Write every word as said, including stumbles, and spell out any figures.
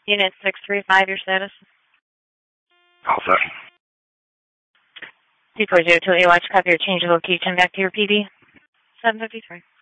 Unit six three five, your status? All set. two four zero two eight, watch copy your change of location back to your P D. seven fifty-three.